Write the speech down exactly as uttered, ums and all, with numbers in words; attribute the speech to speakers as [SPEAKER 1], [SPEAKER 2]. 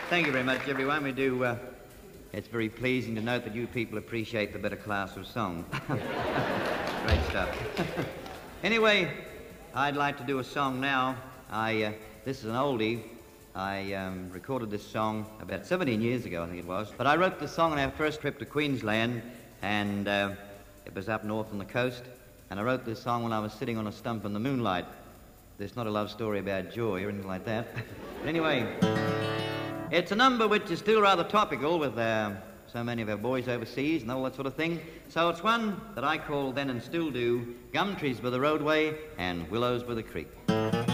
[SPEAKER 1] Thank you very much, everyone. We do, uh, it's very pleasing to note that you people appreciate the better class of song. Great stuff. Anyway, I'd like to do a song now. I, uh, this is an oldie. I um, recorded this song about seventeen years ago, I think it was. But I wrote this song on our first trip to Queensland, and uh, it was up north on the coast. And I wrote this song when I was sitting on a stump in the moonlight. There's not a love story about joy or anything like that. But anyway, it's a number which is still rather topical with uh, so many of our boys overseas and all that sort of thing. So it's one that I call then and still do, Gum Trees by the Roadway and Willows by the Creek.